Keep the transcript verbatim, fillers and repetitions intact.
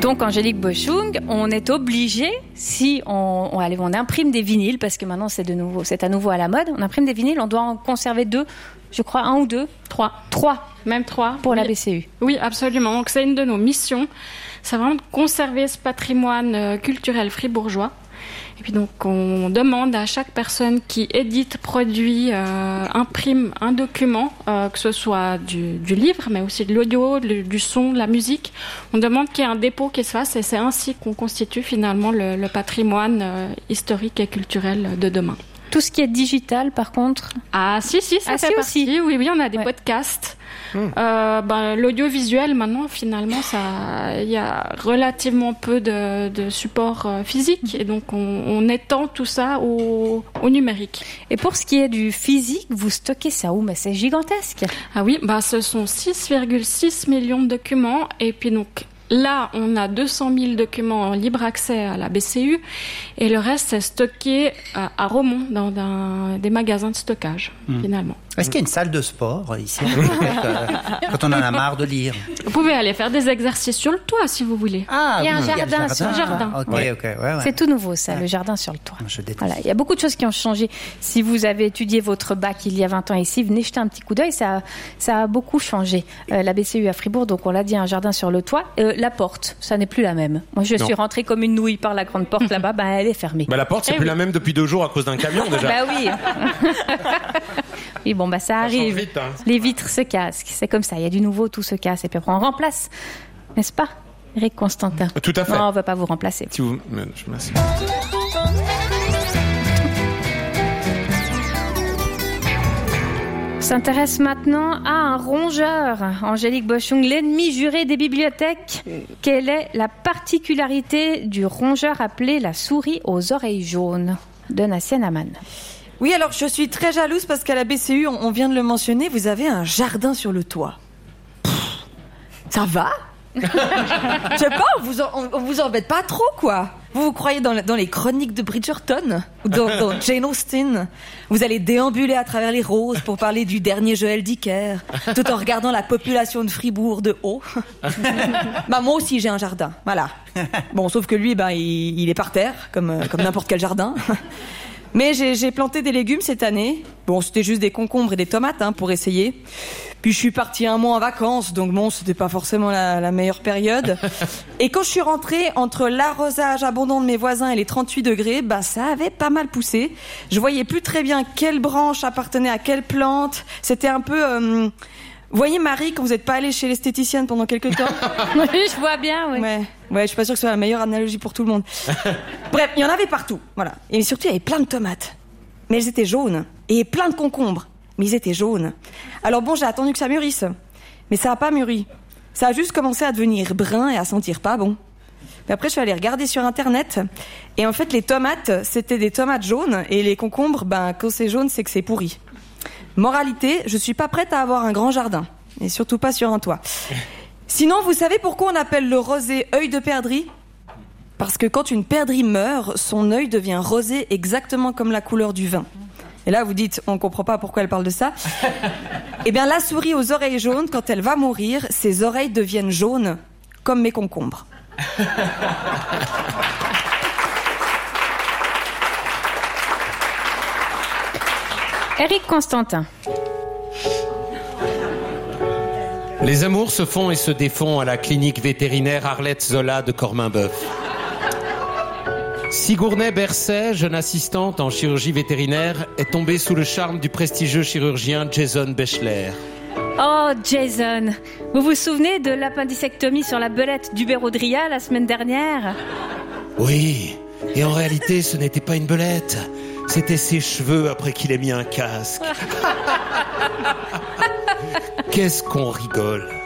Donc, Angélique Boschung, on est obligé, si on, on, allez, on imprime des vinyles, parce que maintenant c'est, de nouveau, c'est à nouveau à la mode, on imprime des vinyles, on doit en conserver deux, je crois, un ou deux. Trois. Trois. Même trois. Pour oui. la B C U. Oui, absolument. Donc, c'est une de nos missions. C'est vraiment de conserver ce patrimoine euh, culturel fribourgeois. Et puis donc, on demande à chaque personne qui édite, produit, euh, imprime un document, euh, que ce soit du, du livre, mais aussi de l'audio, du, du son, de la musique. On demande qu'il y ait un dépôt qui se fasse et c'est ainsi qu'on constitue finalement le, le patrimoine euh, historique et culturel de demain. Tout ce qui est digital, par contre. Ah, si, si, ça ah, fait si partie. Aussi. Oui, oui, on a des ouais. podcasts. Mmh. Euh, ben, l'audiovisuel, maintenant, finalement, ça, il y a relativement peu de, de support euh, physique. Et donc, on, on étend tout ça au, au numérique. Et pour ce qui est du physique, vous stockez ça où? Mais c'est gigantesque. Ah oui, ben, ce sont six virgule six millions de documents. Et puis, donc, là, on a deux cent mille documents en libre accès à la B C U et le reste, c'est stocké à, à Romont, dans un, des magasins de stockage, mmh. finalement. Est-ce qu'il y a une salle de sport ici, quand on en a marre de lire? Vous pouvez aller faire des exercices sur le toit, si vous voulez. Ah, il y a un oui, jardin, il y a le sur le jardin. Ok, ouais. ok, ouais, ouais. C'est tout nouveau, ça, ouais. le jardin sur le toit. Je déteste. Voilà, il y a beaucoup de choses qui ont changé. Si vous avez étudié votre bac il y a vingt ans ici, venez jeter un petit coup d'œil, ça, ça a beaucoup changé. Euh, la B C U à Fribourg, donc on l'a dit, un jardin sur le toit. Euh, la porte, ça n'est plus la même. Moi, je non. suis rentrée comme une nouille par la grande porte là-bas, bah, elle est fermée. Bah, la porte, c'est eh plus oui. la même depuis deux jours à cause d'un camion déjà. Bah oui. Oui, bon, bah ça, ça arrive. Vite, hein. Les vitres se cassent. C'est comme ça. Il y a du nouveau, tout se casse. Et puis après, on remplace. N'est-ce pas, Eric Constantin? Tout à fait. Non, on ne va pas vous remplacer. Si vous... Merci. S'intéresse maintenant à un rongeur. Angélique Boschung, l'ennemi juré des bibliothèques. Quelle est la particularité du rongeur appelé la souris aux oreilles jaunes de Nassien Aman? Oui, alors je suis très jalouse parce qu'à la B C U, on vient de le mentionner, vous avez un jardin sur le toit. Pff, ça va? Je sais pas, on vous, en, on vous embête pas trop, quoi. Vous vous croyez dans, dans les chroniques de Bridgerton ou dans, dans Jane Austen? Vous allez déambuler à travers les roses pour parler du dernier Joël Dicker, tout en regardant la population de Fribourg de haut. Bah moi aussi j'ai un jardin, voilà. Bon, sauf que lui, bah il, il est par terre, comme, comme n'importe quel jardin. Mais j'ai, j'ai planté des légumes cette année. Bon, c'était juste des concombres et des tomates, hein, pour essayer. Puis je suis partie un mois en vacances, donc bon, c'était pas forcément la, la meilleure période. Et quand je suis rentrée, entre l'arrosage abondant de mes voisins et les trente-huit degrés, bah ça avait pas mal poussé. Je voyais plus très bien quelle branche appartenait à quelle plante. C'était un peu... Euh... Vous voyez, Marie, quand vous n'êtes pas allée chez l'esthéticienne pendant quelques temps? Oui, je vois bien, oui. Ouais, ouais, je suis pas sûre que ce soit la meilleure analogie pour tout le monde. Bref, il y en avait partout, voilà. Et surtout, il y avait plein de tomates. Mais elles étaient jaunes. Et plein de concombres. Mais ils étaient jaunes. Alors bon, j'ai attendu que ça mûrisse. Mais ça n'a pas mûri. Ça a juste commencé à devenir brun et à sentir pas bon. Mais après, je suis allée regarder sur Internet. Et en fait, les tomates, c'était des tomates jaunes. Et les concombres, ben, quand c'est jaune, c'est que c'est pourri. Moralité, je suis pas prête à avoir un grand jardin. Et surtout pas sur un toit. Sinon, vous savez pourquoi on appelle le rosé œil de perdrix? Parce que quand une perdrix meurt, son œil devient rosé exactement comme la couleur du vin. Et là, vous dites, on comprend pas pourquoi elle parle de ça. Eh bien, la souris aux oreilles jaunes, quand elle va mourir, ses oreilles deviennent jaunes, comme mes concombres. Eric Constantin. Les amours se font et se défont à la clinique vétérinaire Arlette Zola de Corminboeuf. Sigourney Berset, jeune assistante en chirurgie vétérinaire, est tombée sous le charme du prestigieux chirurgien Jason Bechler. Oh, Jason, vous vous souvenez de l'appendicectomie sur la belette d'Hubert Audria la semaine dernière? Oui, et en réalité, ce n'était pas une belette. C'était ses cheveux après qu'il ait mis un casque. Qu'est-ce qu'on rigole.